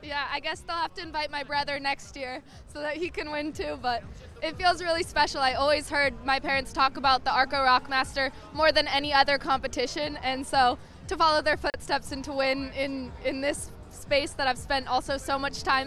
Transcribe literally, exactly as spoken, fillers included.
Yeah, I guess they'll have to invite my brother next year so that he can win too, but it feels really special. I always heard my parents talk about the Arco Rockmaster more than any other competition, and so to follow their footsteps and to win in, in this space that I've spent also so much time